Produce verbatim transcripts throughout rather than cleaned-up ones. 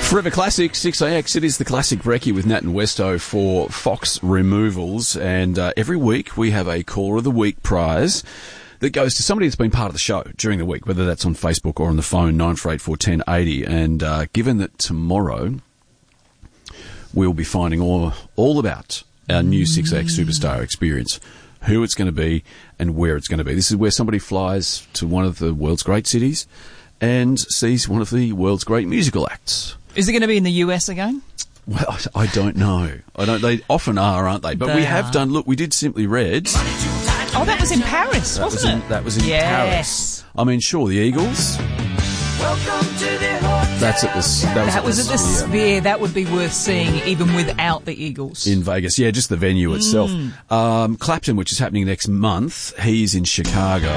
Forever Classic, six A X. It is the Classic Brekkie with Nat and Westo for Fox Removals. And uh, every week we have a Caller of the Week prize that goes to somebody that's been part of the show during the week, whether that's on Facebook or on the phone, nine four eight four, one oh eight oh. And uh, given that tomorrow we'll be finding all, all about our new six A X Superstar experience, who it's going to be and where it's going to be. This is where somebody flies to one of the world's great cities and sees one of the world's great musical acts. Is it going to be in the U S again? Well, I don't know. I don't. They often are, aren't they? But They we have are. done. Look, we did Simply Red. Oh, that was in Paris, That was wasn't in, it? that was in Yes. Paris. I mean, sure, the Eagles. That's at the. That was, That was at the Sphere Sphere. That would be worth seeing even without the Eagles. in Vegas. Yeah, just the venue itself. Mm. Um, Clapton, which is happening next month. He's in Chicago.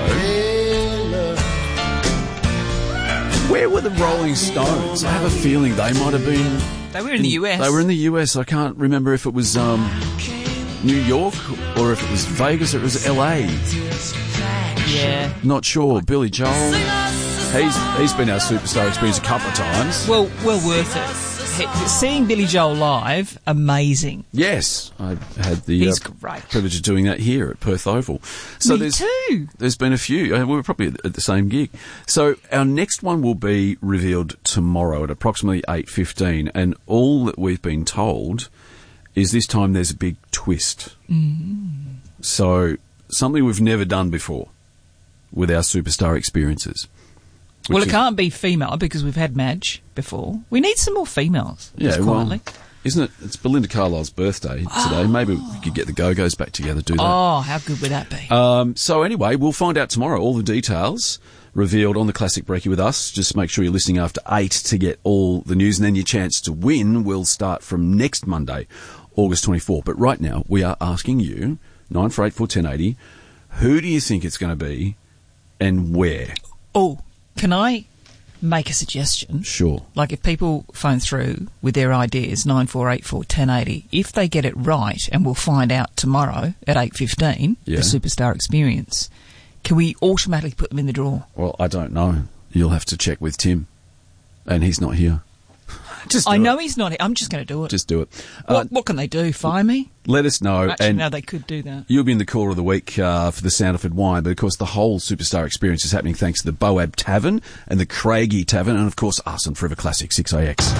Where were the Rolling Stones? I have a feeling they might have been. They were in the U S. They were in the U S. I can't remember if it was um, New York or if it was Vegas or it was L A. Yeah. Not sure. Billy Joel. He's he's been our superstar experience a couple of times. Well, well worth it. He- Seeing Billy Joel live, amazing. Yes, I had the He's uh, great. privilege of doing that here at Perth Oval. So Me there's, too. There's been a few. Uh, we were probably at, at the same gig. So our next one will be revealed tomorrow at approximately eight fifteen, and all that we've been told is this time there's a big twist. Mm. So something we've never done before with our superstar experiences. Well, which it is- can't be female because we've had Madge before. We need some more females. Yeah, just well, quietly. isn't it? It's Belinda Carlisle's birthday today. Maybe we could get the Go-Go's back together, do that. Oh, how good would that be? Um, so anyway, we'll find out tomorrow. All the details revealed on the Classic Brekkie with us. Just make sure you're listening after eight to get all the news, and then your chance to win will start from next Monday, August twenty-fourth. But right now, we are asking you, nine four eight four, one oh eight oh, who do you think it's going to be and where? Oh, can I make a suggestion? Sure. Like if people phone through with their ideas, nine four eight four, one oh eight oh, if they get it right, and we'll find out tomorrow at eight fifteen, Yeah. the Superstar Experience, can we automatically put them in the draw? Well, I don't know. You'll have to check with Tim, and he's not here. Just do I know it. he's not. I'm just going to do it. Just do it. what, Uh, what can they do? Fire me? let us know. Actually, and no, they could do that. You'll be in the Caller of the Week uh, for the Soundford Wine, but of course the whole Superstar Experience is happening thanks to the Boab Tavern and the Craigie Tavern, and of course us on Forever Classic six A X.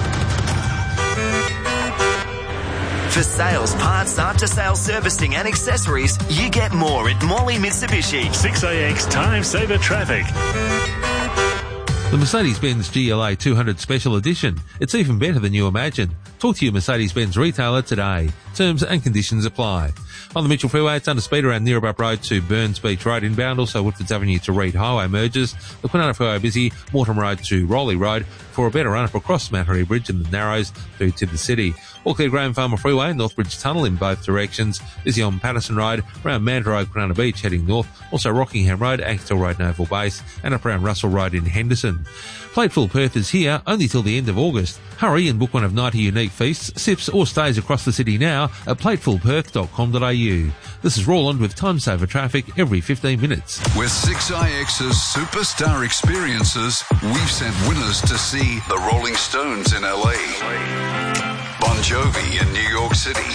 For sales, parts, after-sales servicing and accessories, you get more at Morley Mitsubishi. six A X Time Saver Traffic. The Mercedes-Benz G L A two hundred Special Edition. It's even better than you imagined. Talk to your Mercedes-Benz retailer today. Terms and conditions apply. On the Mitchell Freeway, it's under speed around Neerabup Road to Burns Beach Road inbound. Also, Woodfords Avenue to Reed Highway merges. The Kwinana Freeway busy. Mortimer Road to Rowley Road for a better run-up across Mattery Bridge and the Narrows through to the city. All clear Graham Farmer Freeway, Northbridge Tunnel in both directions. Busy on Patterson Road, around Manta Road, Kwinana Beach heading north. Also Rockingham Road, Axtell Road, Naval Base, and up around Russell Road in Henderson. Plateful Perth is here only till the end of August. Hurry and book one of ninety unique feasts, sips or stays across the city now at plateful perth dot com dot a u. This is Roland with Time Saver Traffic every fifteen minutes. With six I X's Superstar Experiences, we've sent winners to see the Rolling Stones in L A, Bon Jovi in New York City,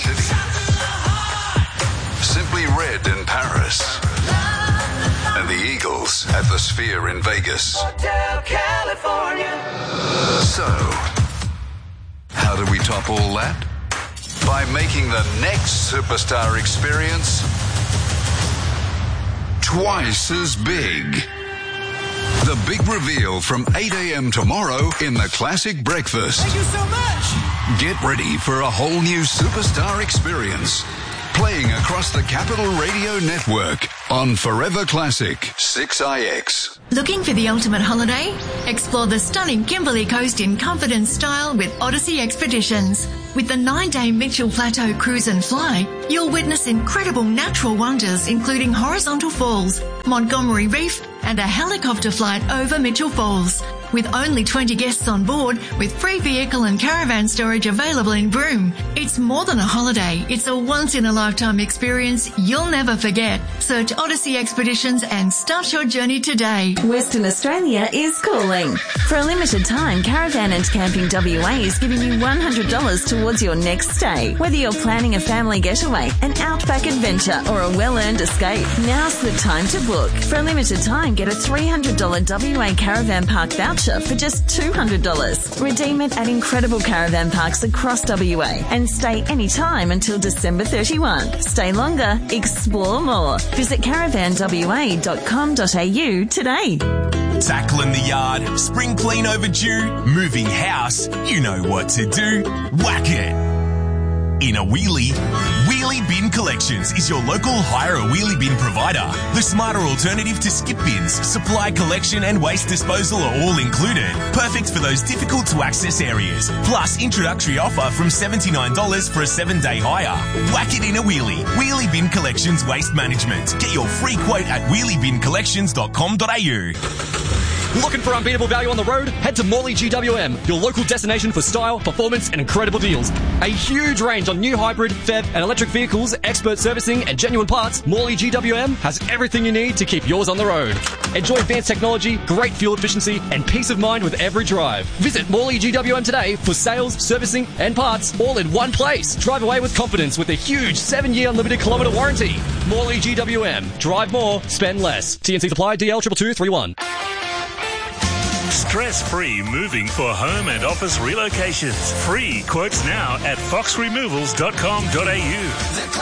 Simply Red in Paris, and the Eagles at the Sphere in Vegas. Hotel California. So, how do we top all that? By making the next Superstar Experience twice as big. The big reveal from eight a.m. tomorrow in the Classic Breakfast. Thank you so much. Get ready for a whole new Superstar Experience. Playing across the Capital Radio Network on Forever Classic six I X. Looking for the ultimate holiday? Explore the stunning Kimberley Coast in comfort and style with Odyssey Expeditions. With the nine-day Mitchell Plateau Cruise and Fly, you'll witness incredible natural wonders including horizontal falls, Montgomery Reef, and a helicopter flight over Mitchell Falls. with only twenty guests on board, with free vehicle and caravan storage available in Broome. It's more than a holiday. It's a once-in-a-lifetime experience you'll never forget. Search Odyssey Expeditions and start your journey today. Western Australia is calling. For a limited time, Caravan and Camping W A is giving you one hundred dollars towards your next stay. Whether you're planning a family getaway, an outback adventure, or a well-earned escape, now's the time to book. For a limited time, get a three hundred dollars W A Caravan Park voucher for just two hundred dollars. Redeem it at incredible caravan parks across W A and stay anytime until December thirty-first. Stay longer, explore more. Visit caravan w a dot com dot a u today. Tackling the yard, spring clean overdue, moving house, you know what to do. Whack it. In a wheelie, Wheelie Bin Collections is your local hire a wheelie bin provider. The smarter alternative to skip bins, supply collection and waste disposal are all included. Perfect for those difficult to access areas. Plus introductory offer from seventy-nine dollars for a seven day hire. Whack it in a wheelie. Wheelie Bin Collections Waste Management. Get your free quote at wheelie bin collections dot com dot a u. Looking for unbeatable value on the road? Head to Morley G W M, your local destination for style, performance and incredible deals. A huge range on new hybrid, F E V and electric vehicles, expert servicing and genuine parts. Morley G W M has everything you need to keep yours on the road. Enjoy advanced technology, great fuel efficiency and peace of mind with every drive. Visit Morley G W M today for sales, servicing and parts all in one place. Drive away with confidence with a huge seven year unlimited kilometre warranty. Morley G W M. Drive more, spend less. T N C supply D L two two three one. Stress-free moving for home and office relocations. Free quotes now at fox removals dot com dot a u.